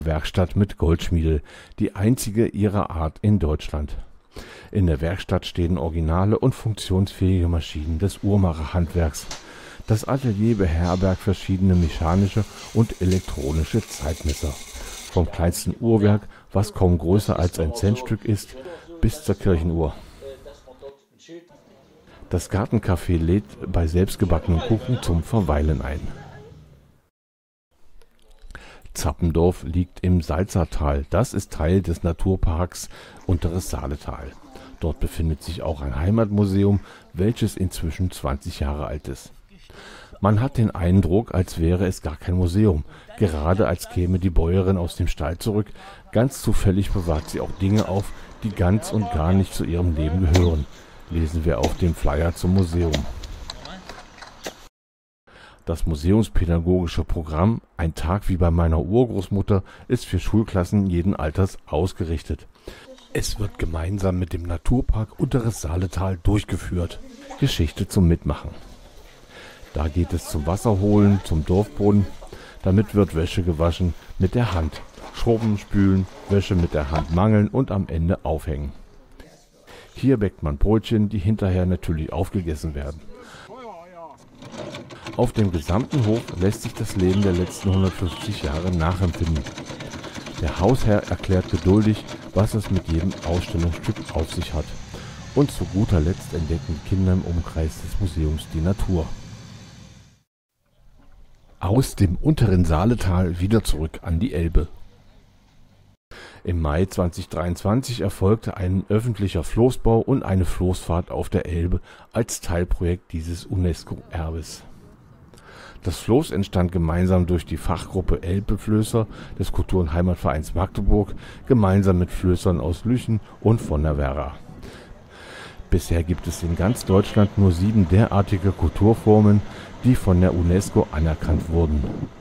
Werkstatt mit Goldschmiede, die einzige ihrer Art in Deutschland. In der Werkstatt stehen originale und funktionsfähige Maschinen des Uhrmacherhandwerks. Das Atelier beherbergt verschiedene mechanische und elektronische Zeitmesser. Vom kleinsten Uhrwerk, was kaum größer als ein Centstück ist, bis zur Kirchenuhr. Das Gartencafé lädt bei selbstgebackenen Kuchen zum Verweilen ein. Zappendorf liegt im Salzertal. Das ist Teil des Naturparks Unteres Saaletal. Dort befindet sich auch ein Heimatmuseum, welches inzwischen 20 Jahre alt ist. Man hat den Eindruck, als wäre es gar kein Museum, gerade als käme die Bäuerin aus dem Stall zurück. Ganz zufällig bewahrt sie auch Dinge auf, die ganz und gar nicht zu ihrem Leben gehören. Lesen wir auf dem Flyer zum Museum. Das museumspädagogische Programm Ein Tag wie bei meiner Urgroßmutter ist für Schulklassen jeden Alters ausgerichtet. Es wird gemeinsam mit dem Naturpark Unteres Saaletal durchgeführt. Geschichte zum Mitmachen. Da geht es zum Wasserholen, zum Dorfbrunnen. Damit wird Wäsche gewaschen mit der Hand. Schrubben, spülen, Wäsche mit der Hand mangeln und am Ende aufhängen. Hier bäckt man Brötchen, die hinterher natürlich aufgegessen werden. Auf dem gesamten Hof lässt sich das Leben der letzten 150 Jahre nachempfinden. Der Hausherr erklärt geduldig, was es mit jedem Ausstellungsstück auf sich hat. Und zu guter Letzt entdecken die Kinder im Umkreis des Museums die Natur. Aus dem unteren Saaletal wieder zurück an die Elbe. Im Mai 2023 erfolgte ein öffentlicher Floßbau und eine Floßfahrt auf der Elbe als Teilprojekt dieses UNESCO-Erbes. Das Floß entstand gemeinsam durch die Fachgruppe Elbeflößer des Kultur- und Heimatvereins Magdeburg, gemeinsam mit Flößern aus Lüchen und von der Werra. Bisher gibt es in ganz Deutschland nur 7 derartige Kulturformen, die von der UNESCO anerkannt wurden.